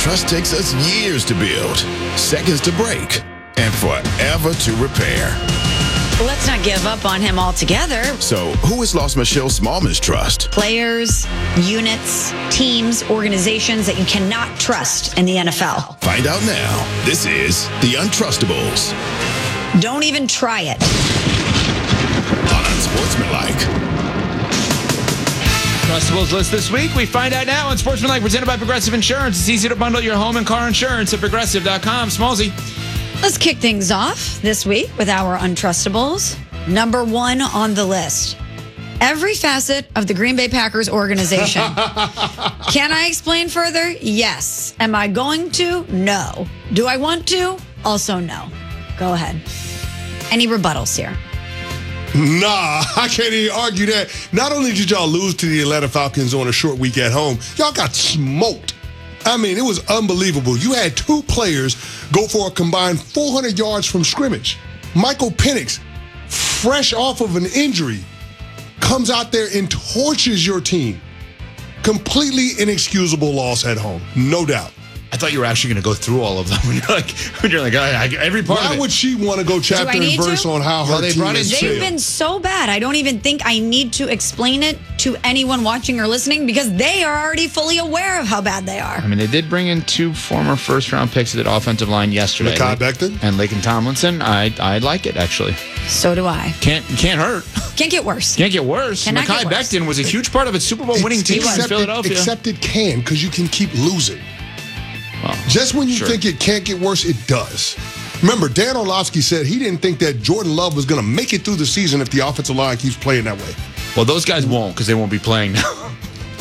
trust takes us years to build, seconds to break, and forever to repair. Let's not give up on him altogether. So, who has lost Michelle Smallman's trust? Players, units, teams, organizations that you cannot trust in the NFL. Find out now. This is The Untrustables. Don't even try it. On Unsportsmanlike. Untrustables list this week. We find out now on Sportsmanlike, presented by Progressive Insurance. It's easy to bundle your home and car insurance at Progressive.com. Smallsy. Let's kick things off this week with our Untrustables. Number 1 on the list. Every facet of the Green Bay Packers organization. Can I explain further? Yes. Am I going to? No. Do I want to? Also no. Go ahead. Any rebuttals here? Nah, I can't even argue that. Not only did y'all lose to the Atlanta Falcons on a short week at home, y'all got smoked. I mean, it was unbelievable. You had 2 players go for a combined 400 yards from scrimmage. Michael Penix, fresh off of an injury, comes out there and torches your team. Completely inexcusable loss at home, no doubt. I thought you were actually going to go through all of them. You're like every part of it. Why would she want to go chapter and verse on how her team is failed? They've been so bad. I don't even think I need to explain it to anyone watching or listening because they are already fully aware of how bad they are. I mean, they did bring in 2 former first-round picks at the offensive line yesterday. Mekhi Becton? And Laken Tomlinson. I like it, actually. So do I. Can't hurt. Can't get worse. Can't get worse. Cannot Mekhi get worse. Becton was a huge part of a Super Bowl winning team in Philadelphia. Except it can, because you can keep losing. Well, just when you think it can't get worse, it does. Remember, Dan Orlovsky said he didn't think that Jordan Love was going to make it through the season if the offensive line keeps playing that way. Well, those guys won't because they won't be playing now.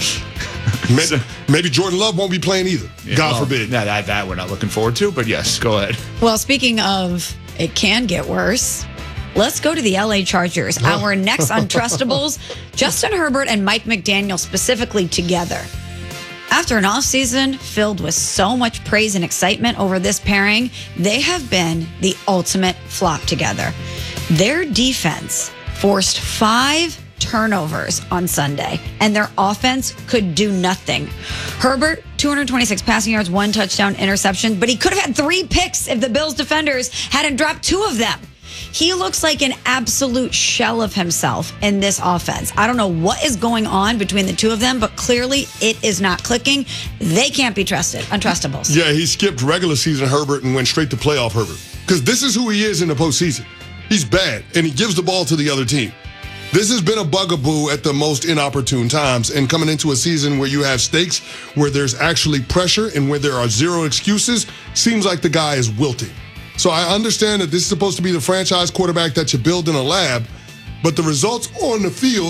Maybe Jordan Love won't be playing either. God forbid. That we're not looking forward to, but yes, go ahead. Well, speaking of it can get worse, let's go to the LA Chargers. Our next Untrustables, Justin Herbert and Mike McDaniel specifically together. After an offseason filled with so much praise and excitement over this pairing, they have been the ultimate flop together. Their defense forced 5 turnovers on Sunday, and their offense could do nothing. Herbert, 226 passing yards, 1 touchdown, interception, but he could have had 3 picks if the Bills defenders hadn't dropped 2 of them. He looks like an absolute shell of himself in this offense. I don't know what is going on between the 2 of them, but clearly it is not clicking. They can't be trusted. Untrustables. Yeah, he skipped regular season Herbert and went straight to playoff Herbert. Because this is who he is in the postseason. He's bad, and he gives the ball to the other team. This has been a bugaboo at the most inopportune times, and coming into a season where you have stakes, where there's actually pressure, and where there are 0 excuses, seems like the guy is wilting. So I understand that this is supposed to be the franchise quarterback that you build in a lab, but the results on the field,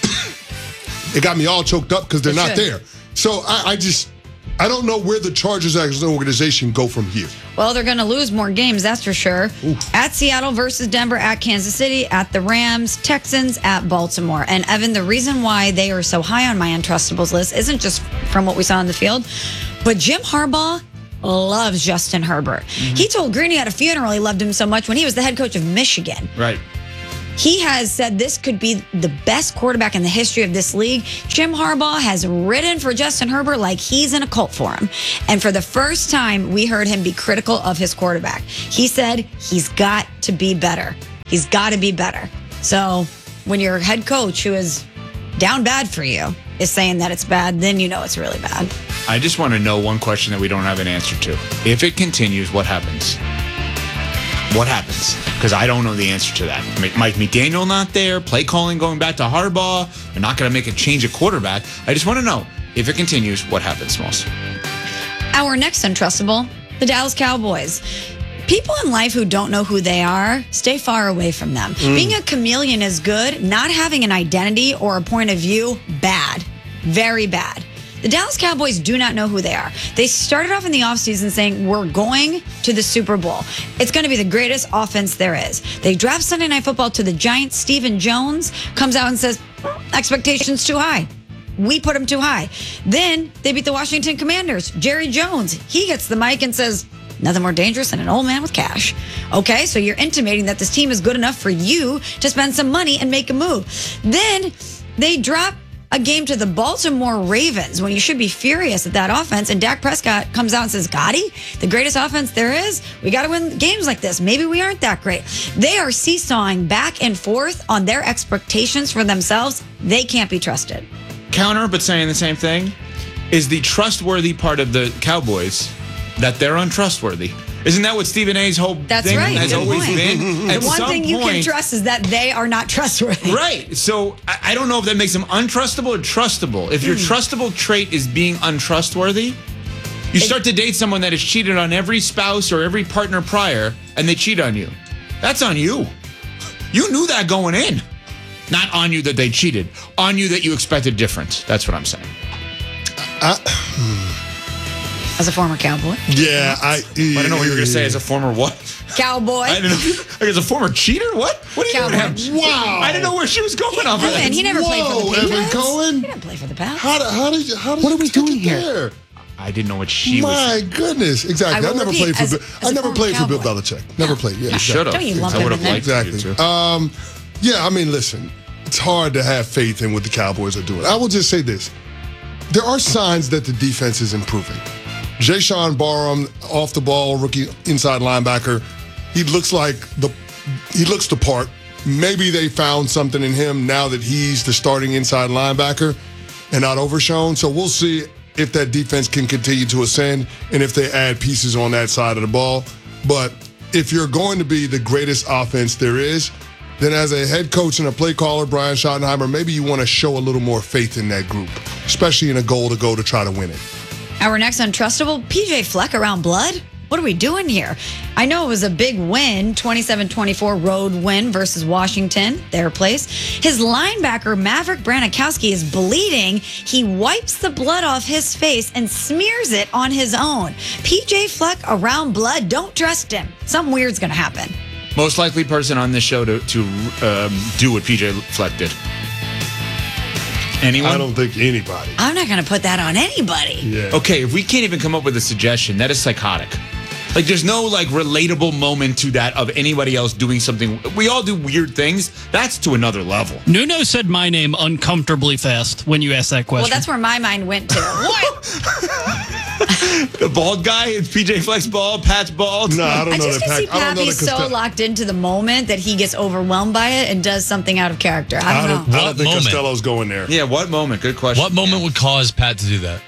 it got me all choked up because they're not there. So I don't know where the Chargers as an organization go from here. Well, they're going to lose more games, that's for sure. Oof. At Seattle versus Denver, at Kansas City, at the Rams, Texans, at Baltimore. And Evan, the reason why they are so high on my Untrustables list isn't just from what we saw on the field, but Jim Harbaugh loves Justin Herbert. Mm-hmm. He told Greeny at a funeral he loved him so much when he was the head coach of Michigan. Right. He has said this could be the best quarterback in the history of this league. Jim Harbaugh has ridden for Justin Herbert like he's in a cult for him. And for the first time, we heard him be critical of his quarterback. He said he's got to be better. He's got to be better. So when your head coach, who is down bad for you, is saying that it's bad, then you know it's really bad. I just want to know one question that we don't have an answer to. If it continues, what happens? What happens? Because I don't know the answer to that. Mike McDaniel not there, play calling going back to Harbaugh. They're not going to make a change of quarterback. I just want to know, if it continues, what happens, Smalls? Our next Untrustable, the Dallas Cowboys. People in life who don't know who they are, stay far away from them. Being a chameleon is good. Not having an identity or a point of view, bad. Very bad. The Dallas Cowboys do not know who they are. They started off in the offseason saying, we're going to the Super Bowl. It's going to be the greatest offense there is. They draft Sunday Night Football to the Giants. Stephen Jones comes out and says, expectations too high. We put them too high. Then they beat the Washington Commanders. Jerry Jones, he gets the mic and says, nothing more dangerous than an old man with cash. Okay, so you're intimating that this team is good enough for you to spend some money and make a move. Then they drop a game to the Baltimore Ravens when you should be furious at that offense. And Dak Prescott comes out and says, Gotti, the greatest offense there is. We got to win games like this. Maybe we aren't that great. They are seesawing back and forth on their expectations for themselves. They can't be trusted. Counter, but saying the same thing, is the trustworthy part of the Cowboys that they're untrustworthy. Isn't that what Stephen A's whole That's thing right. has Good always point. been? The one thing you can trust is that they are not trustworthy. Right. So I don't know if that makes them untrustable or trustable. If your trustable trait is being untrustworthy, you start to date someone that has cheated on every spouse or every partner prior, and they cheat on you. That's on you. You knew that going in. Not on you that they cheated. On you that you expected different. That's what I'm saying. As a former Cowboy. Yeah, I don't know what you were going to say as a former what? Cowboy. I didn't know. Like as a former cheater? What? What do you Cowboy. mean? Wow. I didn't know where she was going off of Evan, that. he never played for the Whoa, Patriots. Evan Cohen? He didn't play for the Pats. How did What are we you doing get here? there? I didn't know what she was. My goodness, exactly. I I will never repeat, played for as Bill. a I never former played for Bill Cowboy. Belichick. Never played. Yeah, You should have. Don't you lump him I would have in there? liked exactly. you to. Yeah, I mean, listen, it's hard to have faith in what the Cowboys are doing. I will just say this: there are signs that the defense is improving. Jayshon Barham, off the ball, rookie inside linebacker. He looks the part. Maybe they found something in him now that he's the starting inside linebacker and not overshown. So we'll see if that defense can continue to ascend and if they add pieces on that side of the ball. But if you're going to be the greatest offense there is, then as a head coach and a play caller, Brian Schottenheimer, maybe you want to show a little more faith in that group, especially in a goal to go to try to win it. Our next untrustable, PJ Fleck around blood. What are we doing here? I know it was a big win, 27-24 road win versus Washington, their place. His linebacker, Maverick Branikowski, is bleeding. He wipes the blood off his face and smears it on his own. PJ Fleck around blood, don't trust him. Something weird's going to happen. Most likely person on this show to do what PJ Fleck did. Anyone? I don't think anybody. I'm not going to put that on anybody. Yeah. Okay, if we can't even come up with a suggestion, that is psychotic. Like, there's no, like, relatable moment to that of anybody else doing something. We all do weird things. That's to another level. Nuno said my name uncomfortably fast when you asked that question. Well, that's where my mind went to. What? The bald guy, it's PJ Fleck's bald, Pat's bald. No, I don't I know just that. can see I don't know Pappy the so Costello. locked into the moment that he gets overwhelmed by it and does something out of character. I don't know. I don't think moment? Costello's going there. Yeah, what moment? Good question. What moment would cause Pat to do that?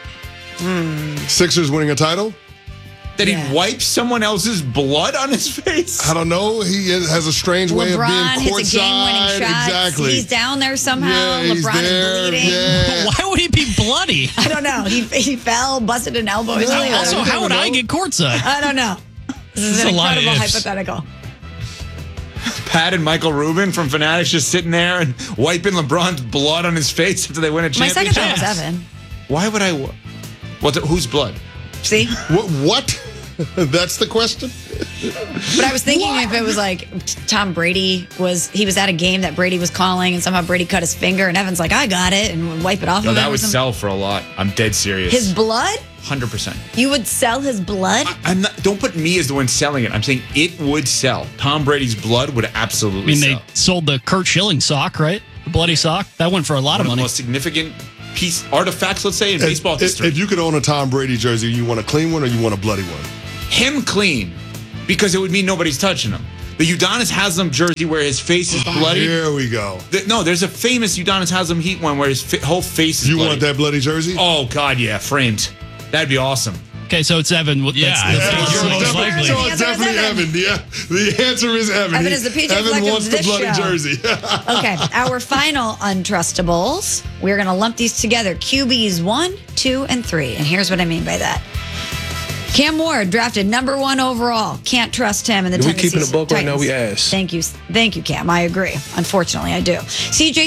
Sixers winning a title? That Yeah. he wipes someone else's blood on his face? I don't know. He has a strange way of LeBron being hits a game-winning courtside. shot. Exactly. He's down there somehow. Yeah, he's LeBron there. is bleeding. Yeah. Why would he be bloody? I don't know. He fell, busted an elbow. or something. Also, you how never would I know. get courtside? I don't know. This is There's an a lot of incredible ifs. hypothetical. Pat and Michael Rubin from Fanatics just sitting there and wiping LeBron's blood on his face after they win a My second championship. thought was Evan. Why would I? Whose blood? See? What? That's the question? But I was thinking if it was like Tom Brady was at a game that Brady was calling and somehow Brady cut his finger and Evan's like, I got it and would wipe it off No, of him that or would something. sell for a lot. I'm dead serious. His blood? 100%. You would sell his blood? I'm not. Don't put me as the one selling it. I'm saying it would sell. Tom Brady's blood would I absolutely mean, sell. they sold the Kurt Schilling sock, right? The bloody sock. That went for a lot One of of the money. most significant artifacts, let's say, in baseball history. If you could own a Tom Brady jersey, you want a clean one or you want a bloody one? Him clean, because it would mean nobody's touching him. The Udonis Haslem jersey where his face is bloody. Here we go. No, there's a famous Udonis Haslem Heat one where his whole face is You bloody. want that bloody jersey? Oh, God, yeah, framed. That'd be awesome. Okay, so it's Evan. Yeah, That's I the think first you're most most likely. So The it's answer is definitely Evan. Evan. Yeah, the answer is Evan. Evan is the PJ Fleck Evan of wants the this bloody show. jersey. Okay, our final untrustables. We're going to lump these together. QBs 1, 2, and 3. And here's what I mean by that. Cam Ward drafted #1 overall. Can't trust him in the We Tennessee keeping a book right now, Titans. we ass. Thank you, Cam. I agree. Unfortunately, I do. CJ